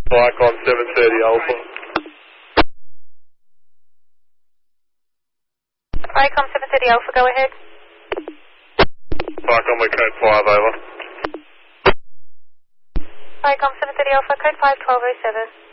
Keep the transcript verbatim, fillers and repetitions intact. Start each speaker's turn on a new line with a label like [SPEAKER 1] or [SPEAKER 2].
[SPEAKER 1] Icon seven thirty Alpha.
[SPEAKER 2] Icon seven thirty Alpha, go ahead.
[SPEAKER 1] Icon with code five, over.
[SPEAKER 2] Icon seven thirty Alpha, code five, twelve oh seven.